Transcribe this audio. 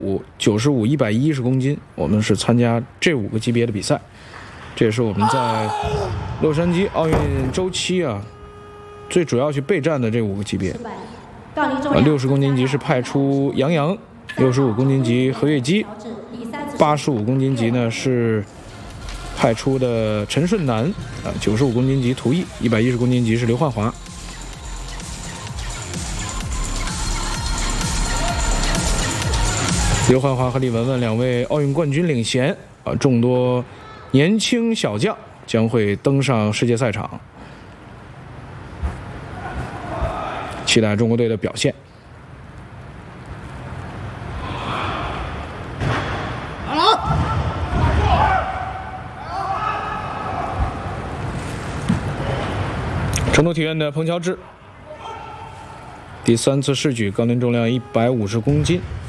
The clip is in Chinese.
95、110公斤，我们是参加这5个级别的比赛。这也是我们在洛杉矶奥运周期最主要去备战的这5个级别。60公斤级是派出杨洋，65公斤级何跃基，85公斤级呢是派出的陈顺南，95公斤级涂毅，110公斤级是刘焕华。刘焕华和李雯雯2位奥运冠军领衔众多年轻小将将会登上世界赛场，期待中国队的表现。成都体院的彭乔治第3次试举，杠铃重量150公斤。